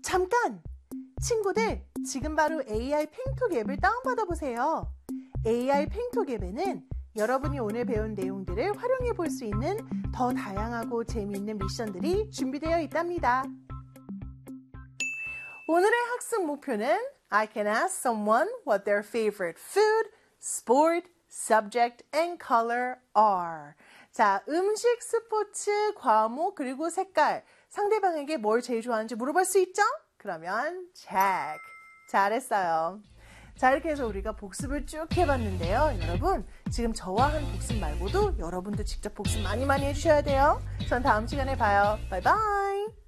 잠깐! 친구들, 지금 바로 AI 팽톡 앱을 다운받아 보세요. AI 팽톡 앱에는 여러분이 오늘 배운 내용들을 활용해 볼 수 있는 더 다양하고 재미있는 미션들이 준비되어 있답니다. 오늘의 학습 목표는 I can ask someone what their favorite food, sport, subject, and color are. 자, 음식, 스포츠, 과목, 그리고 색깔. 상대방에게 뭘 제일 좋아하는지 물어볼 수 있죠? 그러면 check. 잘했어요. 자, 이렇게 해서 우리가 복습을 쭉 해봤는데요. 여러분, 지금 저와 한 복습 말고도 여러분도 직접 복습 많이 해주셔야 돼요. 전 다음 시간에 봐요. 바이바이.